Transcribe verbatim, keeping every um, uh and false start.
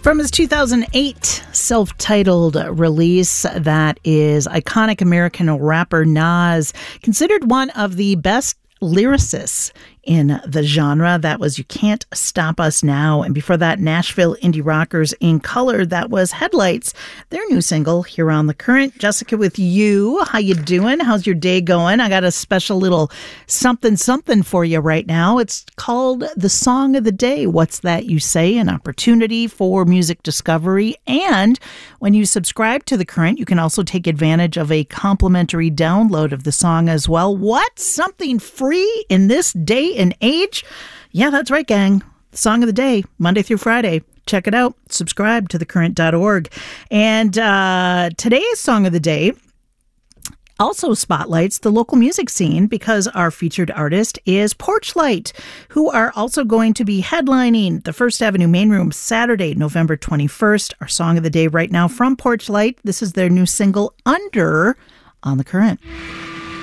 From his two thousand eight self-titled release, that is iconic American rapper Nas, considered one of the best lyricists in the genre. That was You Can't Stop Us Now. And before that, Nashville indie rockers In Color. That was Headlights, their new single here on The Current. Jessica with you. How you doing? How's your day going? I got a special little something something for you right now. It's called The Song of the Day. What's that you say? An opportunity for music discovery. And when you subscribe to The Current, you can also take advantage of a complimentary download of the song as well. What? Something free in this day and age? Yeah, that's right, gang. Song of the Day, Monday through Friday. Check it out. Subscribe to the current dot org. And uh, today's Song of the Day also spotlights the local music scene because our featured artist is Porchlight, who are also going to be headlining the First Avenue Main Room Saturday, November twenty-first. Our Song of the Day right now from Porchlight. This is their new single, Under, on The Current.